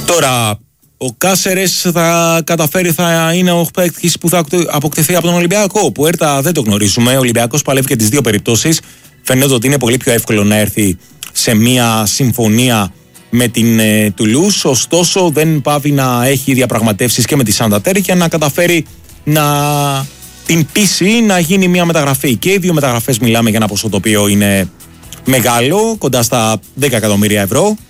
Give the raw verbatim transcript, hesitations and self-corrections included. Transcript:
Τώρα, ο Κάσερες θα καταφέρει, θα είναι ο παίκτης που θα αποκτηθεί από τον Ολυμπιακό. Που Έρτα δεν το γνωρίζουμε. Ο Ολυμπιακός παλεύει και τις δύο περιπτώσεις. Φαίνεται ότι είναι πολύ πιο εύκολο να έρθει σε μια συμφωνία με την ε, Τουλούς. Ωστόσο, δεν πάβει να έχει διαπραγματεύσεις και με τη Σαντατέρ για να καταφέρει να την πείσει να γίνει μια μεταγραφή. Και οι δύο μεταγραφές μιλάμε για ένα ποσό το οποίο είναι μεγάλο, κοντά στα δέκα εκατομμύρια ευρώ.